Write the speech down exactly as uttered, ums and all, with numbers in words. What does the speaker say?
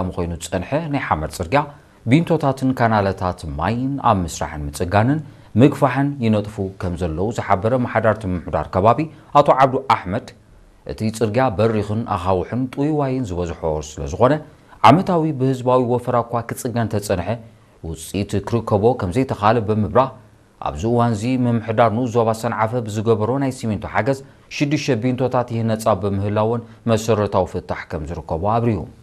ኮይኑ ጸንሐ ናይ ሓመድ ጽርግያ ቢንቶታትን ካናላታት ማይን ኣብ ምስራሕን ምጽጋንን ምግፋሕን ይነጥፉ ከም ዘለው ዝሓበረ ማሕዳርቲ ምሕዳር ከባቢ ኣቶ ዓብዱ ኣሕመድ እቲ ጽርግያ በሪኽን ኣኻውሕን ጥይዋይን ዝበዝሖ ስለዝኾነ ዓመታዊ ብህዝባዊ ወፈራ እኳ ክጽገን ተጸንሐ ውጽኢት ክርከቦ ከም ዘይተኻለ ብምብራ ኣብዚ እዋንዚ ምምሕዳር ንዞባ ሰንዓፈ ብዝገበሮ ናይ ሲሚንቶ ሓገዝ ሽዱሽተ ቢንቶታት ይህነጻ በምህላውን መሰረታዊ ፍታሕ ከም ዝርከቦ ኣብሪሁ